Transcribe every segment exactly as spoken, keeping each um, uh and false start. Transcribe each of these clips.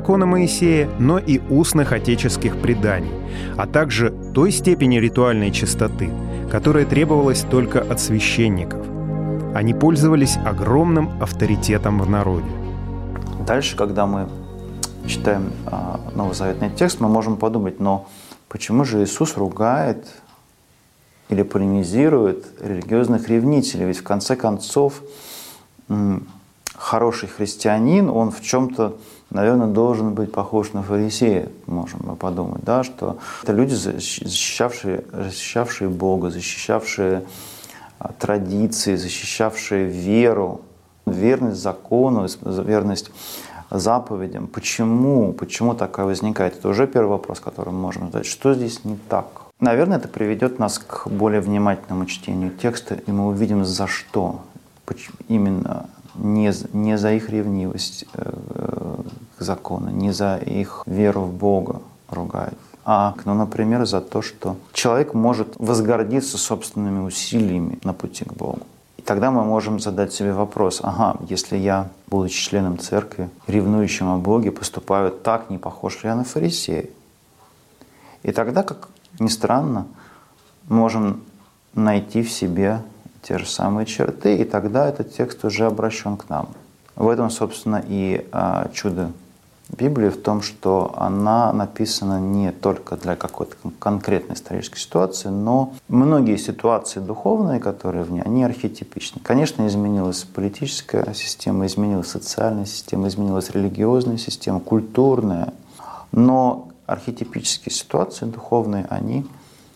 закона Моисея, но и устных отеческих преданий, а также той степени ритуальной чистоты, которая требовалась только от священников. Они пользовались огромным авторитетом в народе. Дальше, когда мы читаем новозаветный текст, мы можем подумать, но почему же Иисус ругает или полемизирует религиозных ревнителей? Ведь в конце концов хороший христианин, он в чем-то, наверное, должен быть похож на фарисея, можем мы подумать, да, что это люди, защищавшие, защищавшие Бога, защищавшие традиции, защищавшие веру, верность закону, верность заповедям. Почему? Почему такая возникает? Это уже первый вопрос, который мы можем задать. Что здесь не так? Наверное, это приведет нас к более внимательному чтению текста, и мы увидим, за что именно не, не за их ревнивость к закону, не за их веру в Бога ругают, а, ну, например, за то, что человек может возгордиться собственными усилиями на пути к Богу. И тогда мы можем задать себе вопрос: ага, если я, будучи членом церкви, ревнующим о Боге, поступаю так, не похож ли я на фарисея? И тогда, как ни странно, можем найти в себе те же самые черты, и тогда этот текст уже обращен к нам. В этом, собственно, и а, чудо Библии в том, что она написана не только для какой-то конкретной исторической ситуации, но многие ситуации духовные, которые в ней, они архетипичны. Конечно, изменилась политическая система, изменилась социальная система, изменилась религиозная система, культурная, но архетипические ситуации духовные, они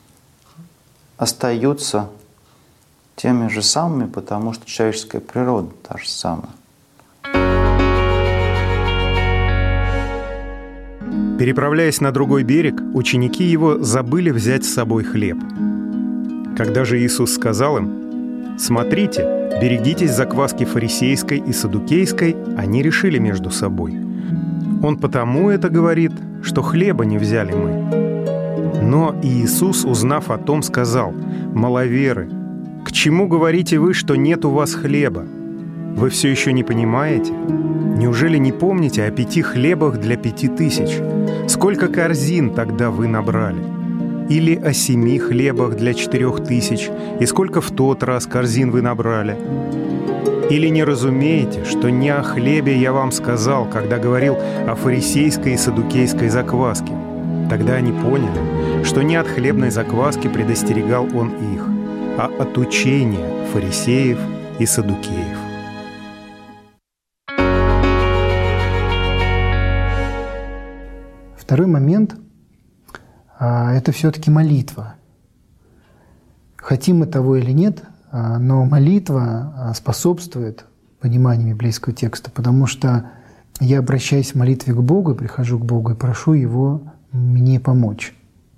остаются теми же самыми, потому что человеческая природа та же самая. Переправляясь на другой берег, ученики его забыли взять с собой хлеб. Когда же Иисус сказал им: «Смотрите, берегитесь закваски фарисейской и саддукейской», они решили между собой: «Он потому это говорит, что хлеба не взяли мы». Но Иисус, узнав о том, сказал: «Маловеры, к чему говорите вы, что нет у вас хлеба? Вы все еще не понимаете? Неужели не помните о пяти хлебах для пяти тысяч? Сколько корзин тогда вы набрали? Или о семи хлебах для четырех тысяч? И сколько в тот раз корзин вы набрали? Или не разумеете, что не о хлебе я вам сказал, когда говорил о фарисейской и саддукейской закваске? Тогда они поняли, что не от хлебной закваски предостерегал он их, а от учения фарисеев и саддукеев». Второй момент – это все-таки молитва. Хотим мы того или нет, но молитва способствует пониманию библейского текста, потому что я обращаюсь в молитве к Богу, прихожу к Богу и прошу Его мне помочь.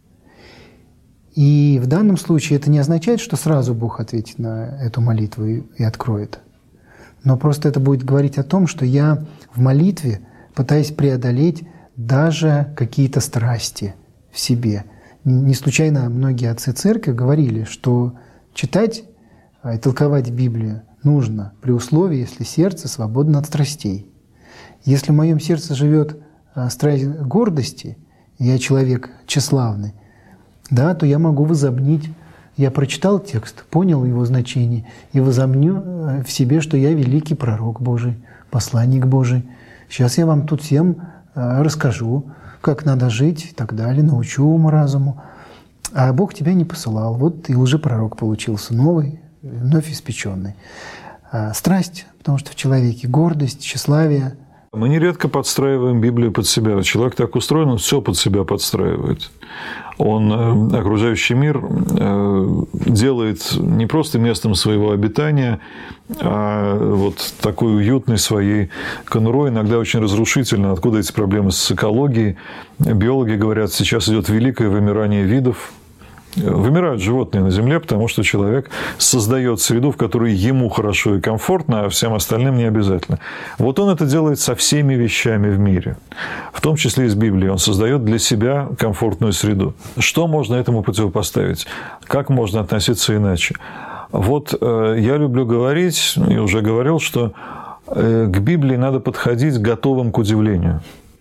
И в данном случае это не означает, что сразу Бог ответит на эту молитву и откроет. Но просто это будет говорить о том, что я в молитве пытаюсь преодолеть даже какие-то страсти в себе. Не случайно многие отцы церкви говорили, что читать и толковать Библию нужно при условии, если сердце свободно от страстей. Если в моем сердце живет страсть гордости, я человек тщеславный, да, то я могу возомнить. Я прочитал текст, понял его значение и возомню в себе, что я великий пророк Божий, посланник Божий. Сейчас я вам тут всем расскажу, как надо жить и так далее, научу уму-разуму. А Бог тебя не посылал. Вот и лжепророк получился новый, вновь испеченный. Страсть, потому что в человеке гордость, тщеславие. Мы нередко подстраиваем Библию под себя. Человек так устроен, он все под себя подстраивает. Он окружающий мир делает не просто местом своего обитания, а вот такой уютной своей конурой, иногда очень разрушительно. Откуда эти проблемы с экологией? Биологи говорят, сейчас идет великое вымирание видов. Вымирают животные на Земле, потому что человек создает среду, в которой ему хорошо и комфортно, а всем остальным не обязательно. Вот он это делает со всеми вещами в мире, в том числе и с Библией. Он создает для себя комфортную среду. Что можно этому противопоставить? Как можно относиться иначе? Вот я люблю говорить, и уже говорил, что к Библии надо подходить готовым к удивлению.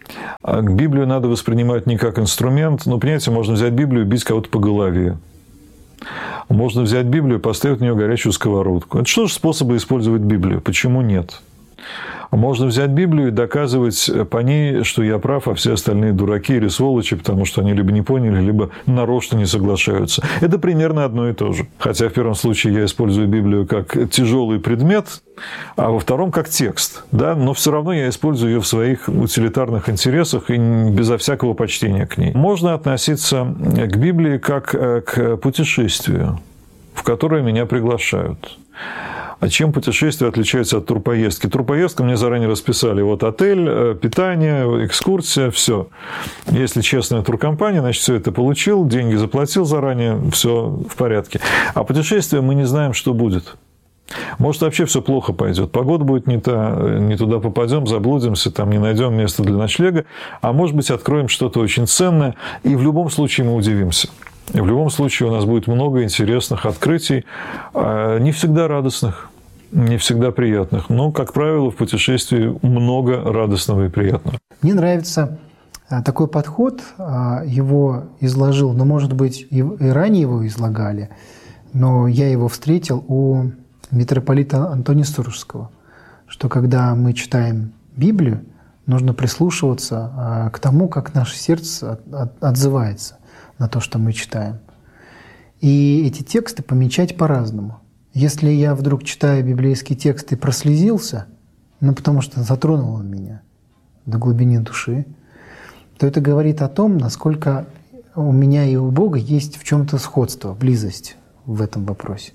А Библию надо воспринимать не как инструмент. Ну, понимаете, можно взять Библию и бить кого-то по голове. Можно взять Библию и поставить в нее горячую сковородку. Это что же способы использовать Библию? Почему нет? Можно взять Библию и доказывать по ней, что я прав, а все остальные дураки или сволочи, потому что они либо не поняли, либо нарочно не соглашаются. Это примерно одно и то же. Хотя в первом случае я использую Библию как тяжелый предмет, а во втором как текст. Да? Но все равно я использую ее в своих утилитарных интересах и безо всякого почтения к ней. Можно относиться к Библии как к путешествию, в которое меня приглашают. А чем путешествие отличается от турпоездки? Турпоездка мне заранее расписали. Вот отель, питание, экскурсия, все. Если честная туркомпания, значит, все это получил, деньги заплатил заранее, все в порядке. А путешествие мы не знаем, что будет. Может, вообще все плохо пойдет. Погода будет не та, не туда попадем, заблудимся, там не найдем места для ночлега. А может быть, откроем что-то очень ценное, и в любом случае мы удивимся. И в любом случае у нас будет много интересных открытий, не всегда радостных, не всегда приятных, но, как правило, в путешествии много радостного и приятного. Мне нравится такой подход, его изложил, но, может быть, и ранее его излагали, но я его встретил у митрополита Антония Сурожского, что когда мы читаем Библию, нужно прислушиваться к тому, как наше сердце отзывается на то, что мы читаем. И эти тексты помечать по-разному. Если я вдруг читаю библейский текст и прослезился, ну потому что затронул он меня до глубины души, то это говорит о том, насколько у меня и у Бога есть в чем-то сходство, близость в этом вопросе.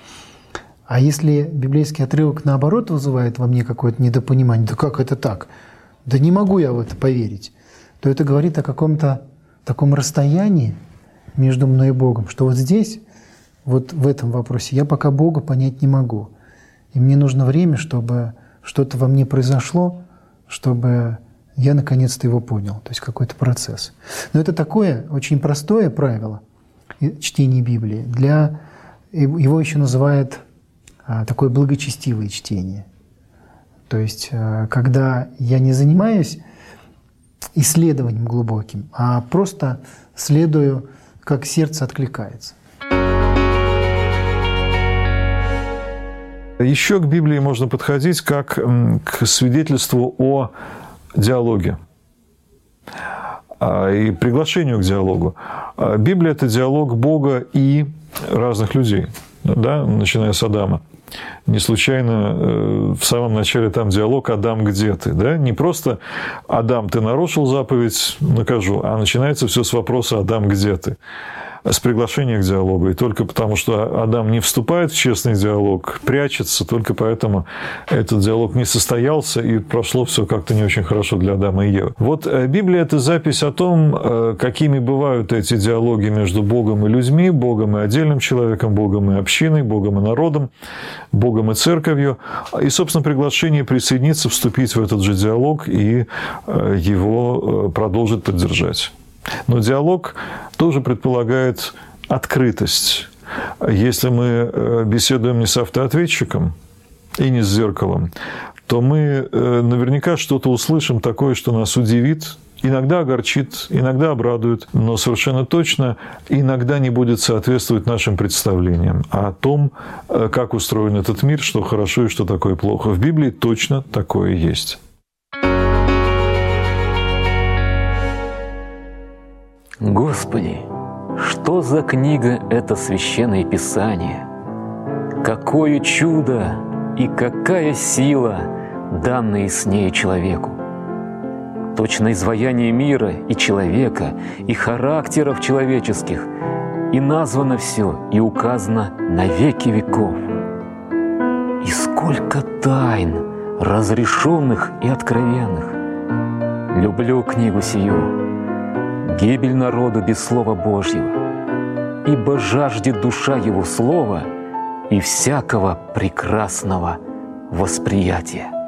А если библейский отрывок, наоборот, вызывает во мне какое-то недопонимание, да как это так? Да не могу я в это поверить, то это говорит о каком-то таком расстоянии между мной и Богом, что вот здесь, вот в этом вопросе, я пока Бога понять не могу. И мне нужно время, чтобы что-то во мне произошло, чтобы я наконец-то его понял, то есть какой-то процесс. Но это такое очень простое правило чтения Библии. Для, его еще называют такое благочестивое чтение. То есть когда я не занимаюсь исследованием глубоким, а просто следую, как сердце откликается. Еще к Библии можно подходить как к свидетельству о диалоге и приглашению к диалогу. Библия – это диалог Бога и разных людей, да, начиная с Адама. Не случайно в самом начале там диалог «Адам, где ты?». Да? Не просто «Адам, ты нарушил заповедь, накажу», а начинается все с вопроса «Адам, где ты?». С приглашения к диалогу. И только потому, что Адам не вступает в честный диалог, прячется, только поэтому этот диалог не состоялся, и прошло все как-то не очень хорошо для Адама и Евы. Вот Библия – это запись о том, какими бывают эти диалоги между Богом и людьми, Богом и отдельным человеком, Богом и общиной, Богом и народом, Богом и церковью. И, собственно, приглашение присоединиться, вступить в этот же диалог и его продолжить поддержать. Но диалог тоже предполагает открытость. Если мы беседуем не с автоответчиком и не с зеркалом, то мы наверняка что-то услышим такое, что нас удивит, иногда огорчит, иногда обрадует, но совершенно точно иногда не будет соответствовать нашим представлениям о том, как устроен этот мир, что хорошо и что такое плохо. В Библии точно такое есть. Господи, что за книга это Священное Писание? Какое чудо и какая сила, данные с ней человеку! Точно изваяние мира и человека, и характеров человеческих, и названо все, и указано на веки веков. И сколько тайн, разрешенных и откровенных! Люблю книгу сию. Гибель народу без Слова Божьего, ибо жаждет душа его слова и всякого прекрасного восприятия.